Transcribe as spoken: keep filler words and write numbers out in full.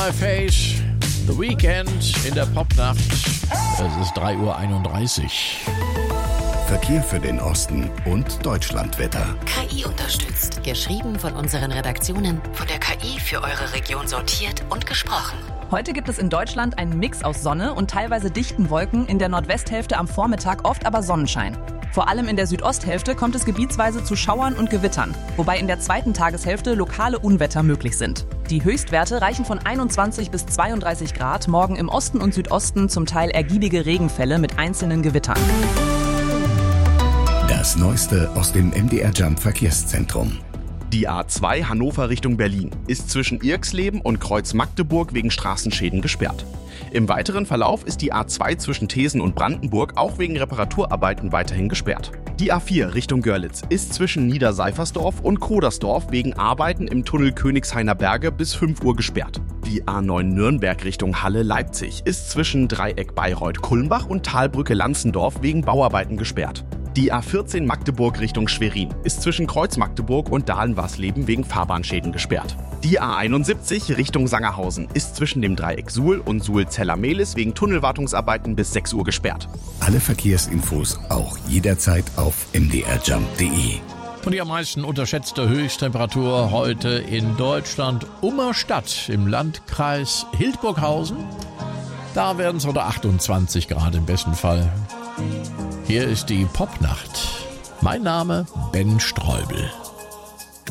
My Face, The Weekend in der Popnacht. Es ist drei Uhr einunddreißig. Verkehr für den Osten und Deutschlandwetter. K I unterstützt. Geschrieben von unseren Redaktionen, von der K I für eure Region sortiert und gesprochen. Heute gibt es in Deutschland einen Mix aus Sonne und teilweise dichten Wolken, in der Nordwesthälfte am Vormittag oft aber Sonnenschein. Vor allem in der Südosthälfte kommt es gebietsweise zu Schauern und Gewittern, wobei in der zweiten Tageshälfte lokale Unwetter möglich sind. Die Höchstwerte reichen von einundzwanzig bis zweiunddreißig Grad, morgen im Osten und Südosten zum Teil ergiebige Regenfälle mit einzelnen Gewittern. Das Neueste aus dem M D R Jump Verkehrszentrum. Die A zwei Hannover Richtung Berlin ist zwischen Irxleben und Kreuz Magdeburg wegen Straßenschäden gesperrt. Im weiteren Verlauf ist die A zwei zwischen Thesen und Brandenburg auch wegen Reparaturarbeiten weiterhin gesperrt. Die A vier Richtung Görlitz ist zwischen Niederseifersdorf und Kodersdorf wegen Arbeiten im Tunnel Königshainer Berge bis fünf Uhr gesperrt. Die A neun Nürnberg Richtung Halle-Leipzig ist zwischen Dreieck Bayreuth-Kulmbach und Talbrücke Lanzendorf wegen Bauarbeiten gesperrt. Die A vierzehn Magdeburg Richtung Schwerin ist zwischen Kreuz Magdeburg und Dahlen-Warsleben wegen Fahrbahnschäden gesperrt. Die A einundsiebzig Richtung Sangerhausen ist zwischen dem Dreieck Suhl und Suhl-Zeller-Mehlis wegen Tunnelwartungsarbeiten bis sechs Uhr gesperrt. Alle Verkehrsinfos auch jederzeit auf m d r jump punkt d e. Und die am meisten unterschätzte Höchsttemperatur heute in Deutschland Ummerstadt im Landkreis Hildburghausen. Da werden es unter achtundzwanzig Grad im besten Fall. Hier ist die Popnacht. Mein Name Ben Streubel.